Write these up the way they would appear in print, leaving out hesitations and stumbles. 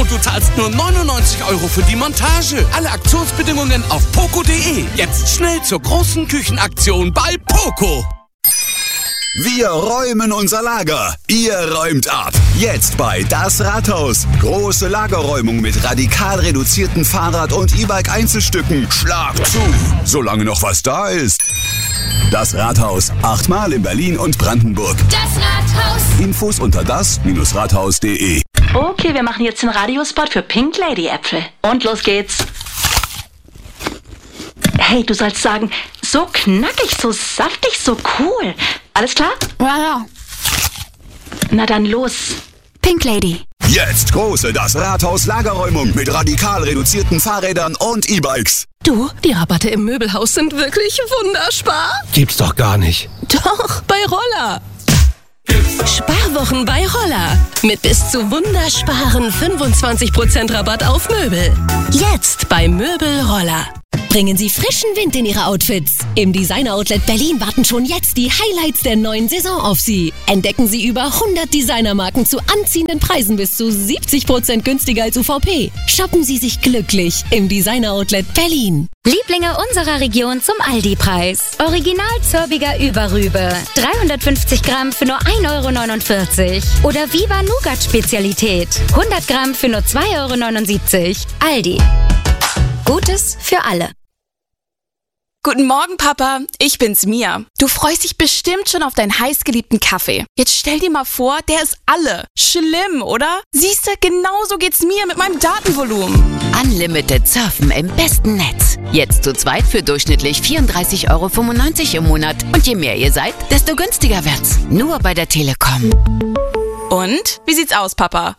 und du zahlst nur 99 € für die Montage. Alle Aktionsbedingungen auf poco.de. Jetzt schnell zur großen Küchenaktion bei Poco. Wir räumen unser Lager. Ihr räumt ab. Jetzt bei Das Rathaus. Große Lagerräumung mit radikal reduzierten Fahrrad- und E-Bike-Einzelstücken. Schlag zu, solange noch was da ist. Das Rathaus. 8-mal in Berlin und Brandenburg. Das Rathaus. Infos unter das-rathaus.de. Okay, wir machen jetzt den Radiospot für Pink Lady Äpfel. Und los geht's. Hey, du sollst sagen, so knackig, so saftig, so cool. Alles klar? Ja. Na dann los. Pink Lady. Jetzt große Das Rathaus Lagerräumung mit radikal reduzierten Fahrrädern und E-Bikes. Du, die Rabatte im Möbelhaus sind wirklich wunderspar. Gibt's doch gar nicht. Doch, bei Roller. Sparwochen bei Roller. Mit bis zu wundersparen 25% Rabatt auf Möbel. Jetzt bei Möbel Roller. Bringen Sie frischen Wind in Ihre Outfits. Im Designer Outlet Berlin warten schon jetzt die Highlights der neuen Saison auf Sie. Entdecken Sie über 100 Designermarken zu anziehenden Preisen bis zu 70% günstiger als UVP. Shoppen Sie sich glücklich im Designer Outlet Berlin. Lieblinge unserer Region zum Aldi-Preis. Original Zörbiger Überrübe. 350 Gramm für nur 1,49 €. Oder Viva Nougat Spezialität. 100 Gramm für nur 2,79 €. Aldi. Gutes für alle. Guten Morgen, Papa. Ich bin's, Mia. Du freust dich bestimmt schon auf deinen heißgeliebten Kaffee. Jetzt stell dir mal vor, der ist alle. Schlimm, oder? Siehste, genauso geht's mir mit meinem Datenvolumen. Unlimited Surfen im besten Netz. Jetzt zu zweit für durchschnittlich 34,95 € im Monat. Und je mehr ihr seid, desto günstiger wird's. Nur bei der Telekom. Und? Wie sieht's aus, Papa?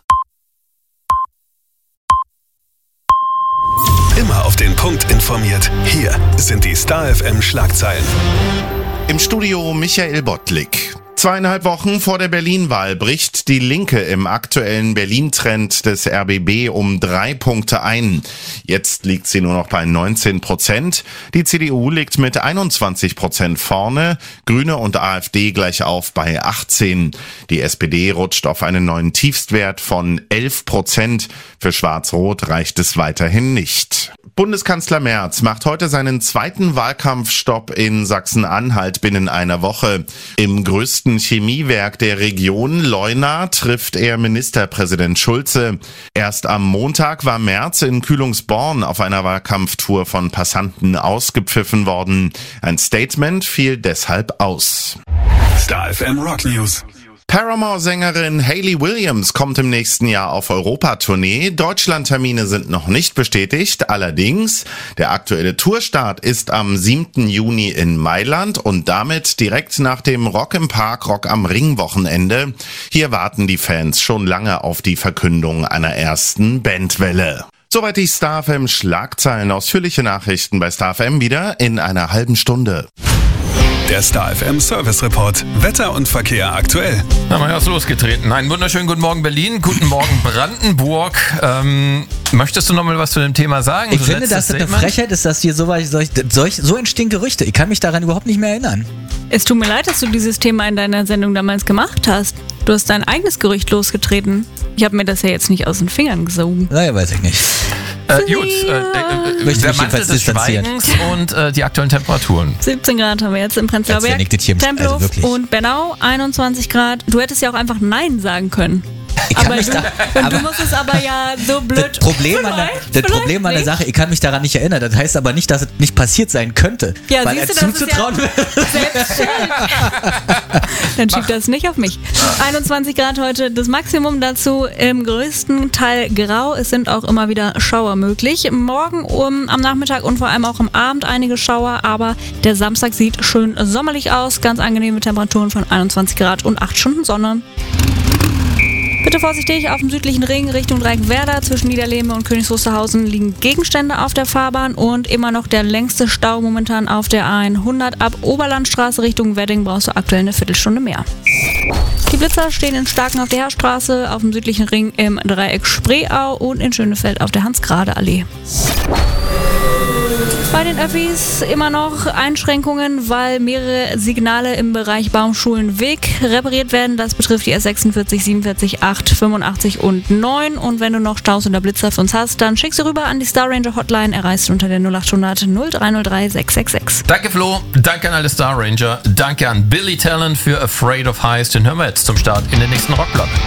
Immer auf den Punkt informiert. Hier sind die Star FM Schlagzeilen. Im Studio Michael Bottlik. 2,5 Wochen vor der Berlin-Wahl bricht die Linke im aktuellen Berlin-Trend des RBB um 3 Punkte ein. Jetzt liegt sie nur noch bei 19%. Die CDU liegt mit 21% vorne, Grüne und AfD gleich auf bei 18. Die SPD rutscht auf einen neuen Tiefstwert von 11%. Für Schwarz-Rot reicht es weiterhin nicht. Bundeskanzler Merz macht heute seinen zweiten Wahlkampfstopp in Sachsen-Anhalt binnen einer Woche. Im größten Chemiewerk der Region, Leuna, trifft er Ministerpräsident Schulze. Erst am Montag war Merz in Kühlungsborn auf einer Wahlkampftour von Passanten ausgepfiffen worden. Ein Statement fiel deshalb aus. Star FM Rock News. Paramore-Sängerin Hayley Williams kommt im nächsten Jahr auf Europatournee. Deutschlandtermine sind noch nicht bestätigt. Allerdings, der aktuelle Tourstart ist am 7. Juni in Mailand und damit direkt nach dem Rock im Park, Rock am Ring Wochenende. Hier warten die Fans schon lange auf die Verkündung einer ersten Bandwelle. Soweit die Star FM Schlagzeilen. Ausführliche Nachrichten bei Star FM wieder in einer halben Stunde. Der Star FM Service Report. Wetter und Verkehr aktuell. Na, mal ist losgetreten. Einen wunderschönen guten Morgen Berlin, guten Morgen Brandenburg. Möchtest du noch mal was zu dem Thema sagen? Ich finde, dass das eine Frechheit ist, dass hier so entstehen Gerüchte. Ich kann mich daran überhaupt nicht mehr erinnern. Es tut mir leid, dass du dieses Thema in deiner Sendung damals gemacht hast. Du hast dein eigenes Gerücht losgetreten. Ich habe mir das ja jetzt nicht aus den Fingern gesogen. Naja, weiß ich nicht. Gut, der Mantel des Schweigens und die aktuellen Temperaturen. 17 Grad haben wir jetzt im Prenzlauer Berg, Tempelhof und Bernau, 21 Grad. Du hättest ja auch einfach Nein sagen können. Du musst es aber ja so blöd. Das Problem an der Sache, ich kann mich daran nicht erinnern. Das heißt aber nicht, dass es nicht passiert sein könnte. Ja, weil siehst du, das zuzutrauen ist ja selbst schuld. Dann schiebt das nicht auf mich. 21 Grad heute, das Maximum dazu im größten Teil grau. Es sind auch immer wieder Schauer möglich. Morgen am Nachmittag und vor allem auch am Abend einige Schauer, aber der Samstag sieht schön sommerlich aus. Ganz angenehme Temperaturen von 21 Grad und 8 Stunden Sonne. Bitte vorsichtig, auf dem südlichen Ring Richtung Dreieckwerder zwischen Niederlehme und Königs Wusterhausen liegen Gegenstände auf der Fahrbahn und immer noch der längste Stau momentan auf der A100. Ab Oberlandstraße Richtung Wedding brauchst du aktuell eine Viertelstunde mehr. Die Blitzer stehen in Starken auf der Heerstraße, auf dem südlichen Ring im Dreieck Spreeau und in Schönefeld auf der Hans-Grade-Allee. Bei den Öffis immer noch Einschränkungen, weil mehrere Signale im Bereich Baumschulenweg repariert werden. Das betrifft die S46, 47, 8, 85 und 9. Und wenn du noch Staus oder Blitzer für uns hast, dann schick sie rüber an die Star Ranger Hotline. Erreichst du unter der 0800 0303 666. Danke Flo, danke an alle Star Ranger, danke an Billy Talent für Afraid of Heights. Den hören wir jetzt zum Start in den nächsten Rockblock.